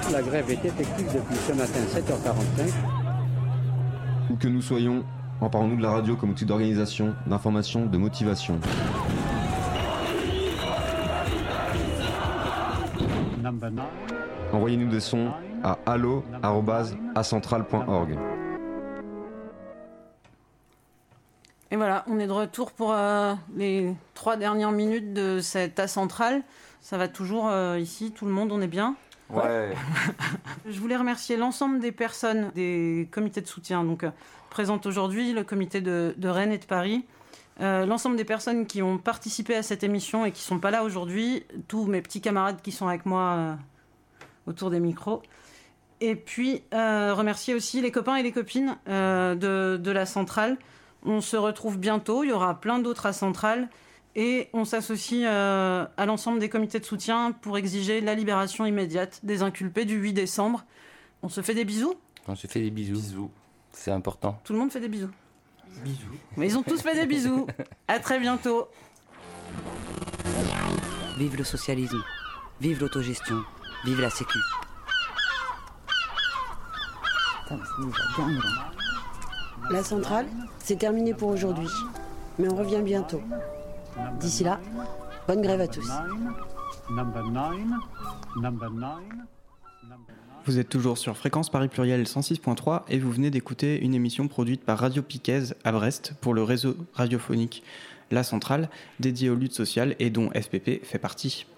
La grève est effective depuis ce matin 7h45. Où que nous soyons, emparons-nous de la radio comme outil d'organisation, d'information, de motivation. Envoyez-nous des sons à allo@acentral.org. Et voilà, on est de retour pour les 3 dernières minutes de cette A-Centrale. Ça va toujours ici, tout le monde, on est bien ? Ouais. Je voulais remercier l'ensemble des personnes des comités de soutien, donc présentes aujourd'hui, le comité de Rennes et de Paris, l'ensemble des personnes qui ont participé à cette émission et qui ne sont pas là aujourd'hui, tous mes petits camarades qui sont avec moi autour des micros. Et puis, remercier aussi les copains et les copines de la Centrale. On se retrouve bientôt, il y aura plein d'autres à Centrale. Et on s'associe à l'ensemble des comités de soutien pour exiger la libération immédiate des inculpés du 8 décembre. On se fait des bisous ? On se fait des bisous. Bisous. C'est important. Tout le monde fait des bisous. Bisous. Mais ils ont tous fait des bisous. À très bientôt. Vive le socialisme. Vive l'autogestion. Vive la sécu. La Centrale, c'est terminé pour aujourd'hui. Mais on revient bientôt. D'ici là, bonne grève à tous. Vous êtes toujours sur Fréquence Paris Pluriel 106.3 et vous venez d'écouter une émission produite par Radio Piquez à Brest pour le réseau radiophonique La Centrale, dédiée aux luttes sociales et dont SPP fait partie.